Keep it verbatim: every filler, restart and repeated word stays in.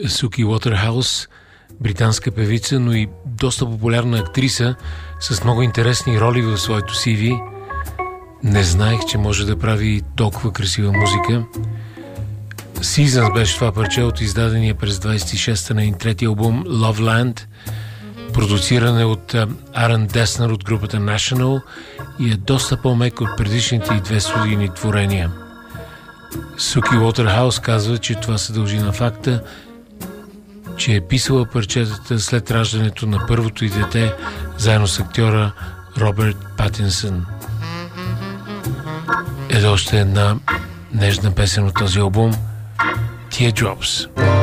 Суки Уотерхаус, британска певица, но и доста популярна актриса с много интересни роли в своето си ви. Не знаех, че може да прави толкова красива музика. Seasons беше това парче от издадения през двайсет и шеста на третия албум Loveland, продуциране от Арън Деснер от групата National и е доста по-мек от предишните и две студийни творения. Суки Уотерхаус казва, че това се дължи на факта, че е писала парчетата след раждането на първото й дете, заедно с актьора Робърт Патинсън. Ето още една нежна песен от този албум, Teardrops.